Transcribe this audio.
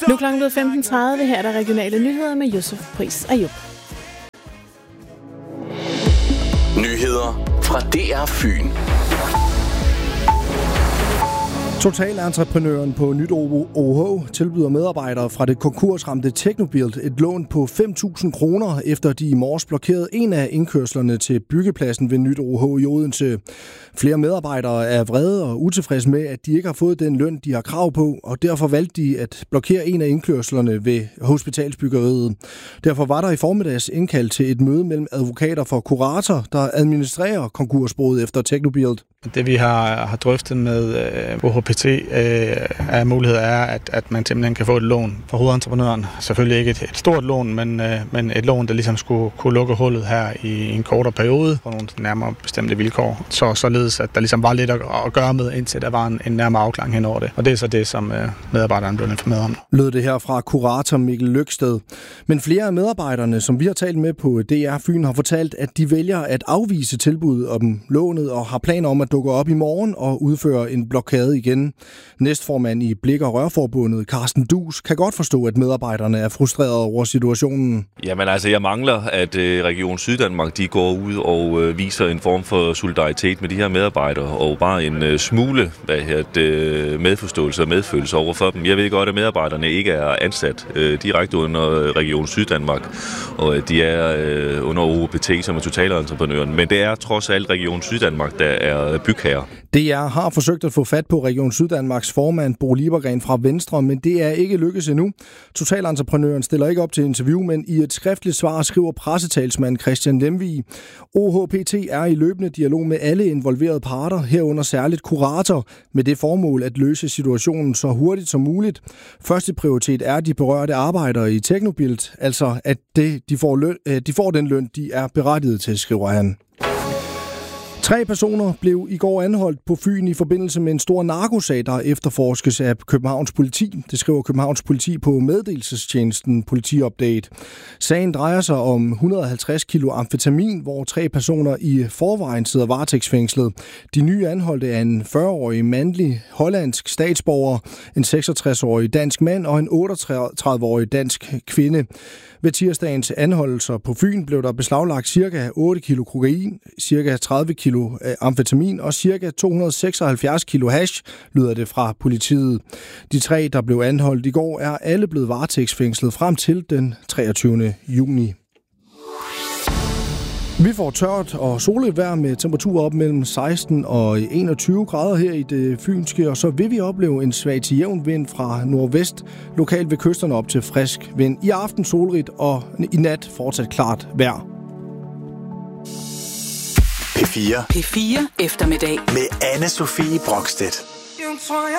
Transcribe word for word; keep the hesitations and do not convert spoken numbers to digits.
Nu er klokken blevet femten tredive. Her er der regionale nyheder med Josef Pris Ayub. Nyheder fra D R Fyn. Totalentreprenøren på Nyt O H tilbyder medarbejdere fra det konkursramte Teknobilt et lån på fem tusind kroner, efter de i morges blokerede en af indkørslerne til byggepladsen ved Nyt O H i Odense. Flere medarbejdere er vrede og utilfredse med, at de ikke har fået den løn, de har krav på, og derfor valgte de at blokere en af indkørslerne ved hospitalsbyggeriet. Derfor var der i formiddags indkaldt til et møde mellem advokater for Kurator, der administrerer konkursboet efter Teknobilt. Det vi har, har drøftet med øh, O H P T øh, af muligheder er, at, at man simpelthen kan få et lån fra hovedentreprenøren. Selvfølgelig ikke et, et stort lån, men, øh, men et lån, der ligesom skulle kunne lukke hullet her i en kortere periode på nogle nærmere bestemte vilkår. Så således, at der ligesom var lidt at, at gøre med, indtil der var en, en nærmere afklaring hen over det. Og det er så det, som øh, medarbejderen blev informeret om. Lød det her fra Kurator Mikkel Lyksted. Men flere af medarbejderne, som vi har talt med på D R Fyn, har fortalt, at de vælger at afvise tilbuddet om lånet og har planer om at dukke op i morgen og udføre en blokade igen. Næstformand i Blik- og Rørforbundet, Carsten Dus, kan godt forstå, at medarbejderne er frustrerede over situationen. Jamen altså, jeg mangler, at øh, Region Syddanmark de går ud og øh, viser en form for solidaritet med de her medarbejdere, og bare en øh, smule hvad her, øh, medforståelse og medfølelse over for dem. Jeg ved godt, at medarbejderne ikke er ansat øh, direkte under Region Syddanmark, og at de er øh, under O H P T, som er totalentreprenøren. Men det er trods alt Region Syddanmark, der er bygherre. D R har forsøgt at få fat på Region Syddanmarks formand, Bo Liebergren fra Venstre, men det er ikke lykkes endnu. Totalentreprenøren stiller ikke op til interview, men i et skriftligt svar skriver pressetalsmand Christian Lemvig: O H P T er i løbende dialog med alle involverede parter, herunder særligt Kurator, med det formål at løse situationen så hurtigt som muligt. Første prioritet er de berørte arbejdere i Teknobilt, altså at det, de, får løn, de får den løn, de er berettiget til, skriver han. Tre personer blev i går anholdt på Fyn i forbindelse med en stor narkosag, der efterforskes af Københavns politi. Det skriver Københavns politi på meddelelsestjenesten Politiupdate. Sagen drejer sig om et hundrede og halvtreds kilo amfetamin, hvor tre personer i forvejen sidder varetægtsfængslet. De nye anholdte er en fyrre-årig mandlig hollandsk statsborger, en seksogtres-årig dansk mand og en otteogtredive-årig dansk kvinde. Ved tirsdagens anholdelser på Fyn blev der beslaglagt ca. otte kilo kokain, ca. tredive kilo amfetamin og ca. to hundrede og seksoghalvfjerds kilo hash, lyder det fra politiet. De tre, der blev anholdt i går, er alle blevet varetægtsfængslet frem til den treogtyvende juni. Vi får tørt og soligt vejr med temperaturer op mellem seksten og enogtyve grader her i det fynske, og så vil vi opleve en svag til jævn vind fra nordvest, lokalt ved kysterne op til frisk vind. I aften solrigt og i nat fortsat klart vejr. P fire. P fire eftermiddag Med Anne Sofie Brokstedt.